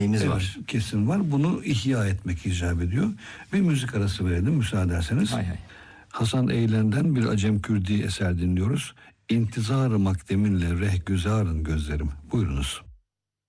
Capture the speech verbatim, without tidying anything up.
Neyiniz Evet, var? kesin var. Bunu ihya etmek icap ediyor. Bir müzik arası verelim müsaade ederseniz. Hay hay. Hasan Eylen'den bir Acem Kürdi eser dinliyoruz. İntizar-ı makdeminle rehgüzarın gözlerim. Buyurunuz.